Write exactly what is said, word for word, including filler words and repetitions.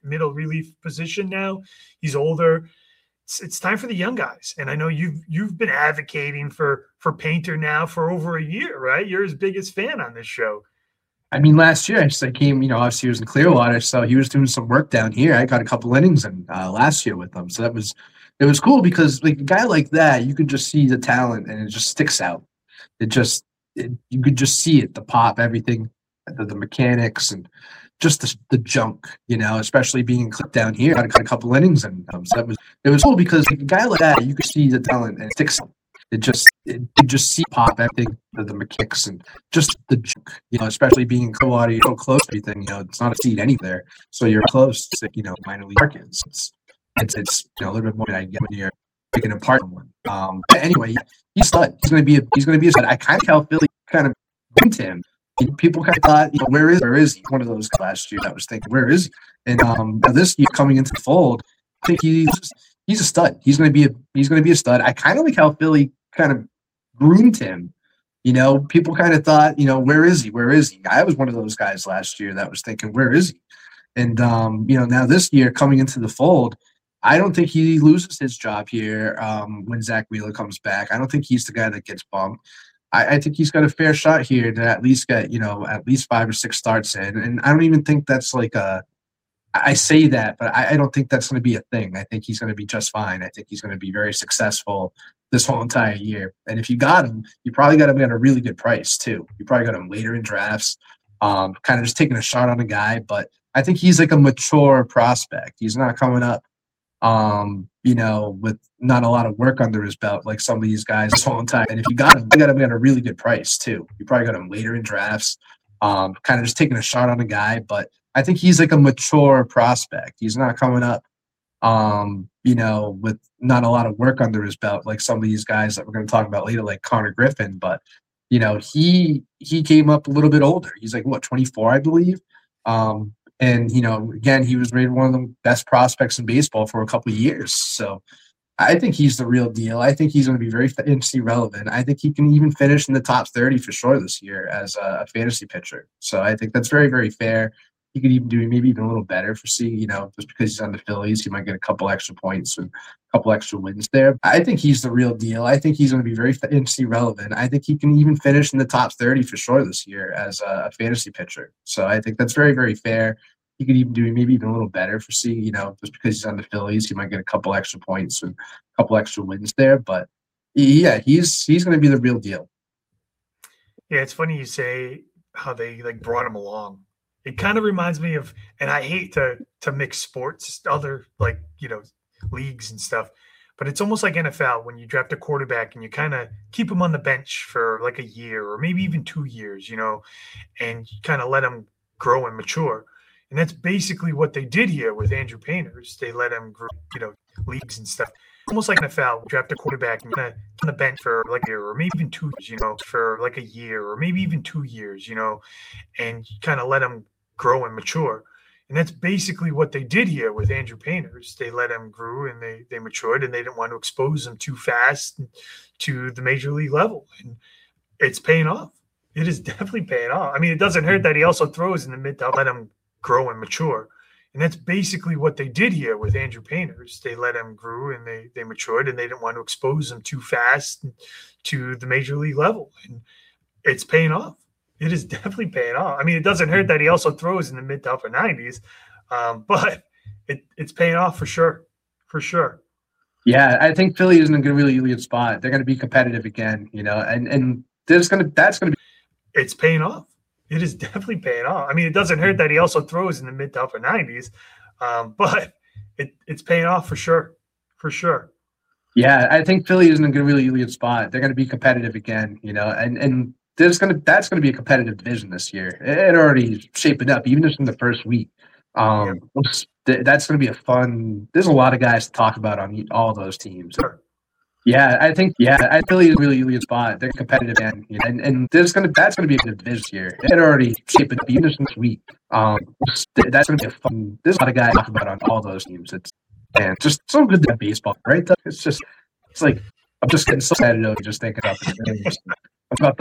middle relief position now. He's older. It's, it's time for the young guys. And I know you've you've been advocating for for Painter now for over a year, right? You're his biggest fan on this show. I mean, last year I just I came, you know, obviously he was in Clearwater, so he was doing some work down here. I got a couple innings in uh, last year with him, so that was it was cool because like a guy like that, you could just see the talent and it just sticks out. It just it, you could just see it, the pop, everything, the, the mechanics, and just the, the junk, you know, especially being clipped down here. I got a couple innings in him, so that was it was cool because like a guy like that, you could see the talent and it sticks out. It just it, you just see pop everything, the, the mechanics, and just the junk, you know, especially being in Clearwater, you're so close to everything, you know, it's not a seed anywhere, so you're close to, you know, minor league markets. It's it's it's you know a little bit more than I get when you're picking apart someone. Um, but anyway, he's stud. He's gonna be a he's gonna be a stud. I kind of how Philly kind of went to him. People kind of thought, you know, where is where is he? One of those last year that was thinking, where is he? And um, now this year coming into the fold, I think he's he's a stud. He's gonna be a he's gonna be a stud. I kind of like how Philly kind of groomed him. You know, people kind of thought, you know, where is he? Where is he? I was one of those guys last year that was thinking, where is he? And, um, you know, now this year coming into the fold, I don't think he loses his job here um, when Zach Wheeler comes back. I don't think he's the guy that gets bumped. I, I think he's got a fair shot here to at least get, you know, at least five or six starts in. And I don't even think that's like a I say that, but I, I don't think that's going to be a thing. I think he's going to be just fine. I think he's going to be very successful this whole entire year. And if you got him, you probably got him at a really good price too. You probably got him later in drafts, um, kind of just taking a shot on a guy. But I think he's like a mature prospect. He's not coming up, um, you know, with not a lot of work under his belt like some of these guys this whole entire. And if you got him, you got him at a really good price too. You probably got him later in drafts, um, kind of just taking a shot on a guy. But I think he's like a mature prospect. He's not coming up, um, you know, with not a lot of work under his belt like some of these guys that we're going to talk about later, like Connor Griffin. But, you know, he he came up a little bit older. He's like, what, twenty-four, I believe? Um, and, you know, again, he was rated one of the best prospects in baseball for a couple of years. So I think he's the real deal. I think he's going to be very fantasy relevant. I think he can even finish in the top thirty for sure this year as a fantasy pitcher. So I think that's very, very fair. He could even do maybe even a little better for seeing, you know, just because he's on the Phillies, he might get a couple extra points and a couple extra wins there. I think he's the real deal. I think he's going to be very fantasy relevant. I think he can even finish in the top thirty for sure this year as a fantasy pitcher. So I think that's very, very fair. He could even do maybe even a little better for seeing, you know, just because he's on the Phillies, he might get a couple extra points and a couple extra wins there. But yeah, he's he's going to be the real deal. Yeah, it's funny you say how they like brought him along. It kind of reminds me of, and I hate to to mix sports, other like, you know, leagues and stuff, but it's almost like N F L when you draft a quarterback and you kind of keep him on the bench for like a year or maybe even two years, you know, and you kind of let him grow and mature. And that's basically what they did here with Andrew Painters. They let him grow, you know, leagues and stuff. Almost like N F L, draft a quarterback and you kind of on the bench for like a year or maybe even two years, you know, for like a year or maybe even two years, you know, and you kind of let him grow and mature. And that's basically what they did here with Andrew Painters. They let him grow and they they matured, and they didn't want to expose him too fast to the major league level. And it's paying off. It is definitely paying off. I mean, it doesn't hurt that he also throws in the mid to let him grow and mature. And that's basically what they did here with Andrew Painters. They let him grow and they they matured, and they didn't want to expose him too fast to the major league level. And it's paying off. It is definitely paying off. I mean, it doesn't hurt that he also throws in the mid to upper nineties, um, but it, it's paying off for sure, for sure. Yeah, I think Philly is in a good, really good spot. They're going to be competitive again, you know, and and there's going to that's going to be. It's paying off. It is definitely paying off. I mean, it doesn't hurt that he also throws in the mid to upper nineties, um, but it, it's paying off for sure, for sure. Yeah, I think Philly is in a good, really good spot. They're going to be competitive again, you know, and and. There's gonna that's gonna be a competitive division this year. It already shaping up, even just in the first week. Um, yeah. That's gonna be a fun. There's a lot of guys to talk about on all those teams. Sure. Yeah, I think yeah, I really really really good spot. They're competitive and and and there's gonna that's gonna be a good division here. It already shaping up, even just in this week. Um, that's gonna be a fun. There's a lot of guys to talk about on all those teams. It's and just so good at baseball, right? It's just it's like I'm just getting so excited over just thinking about the games. About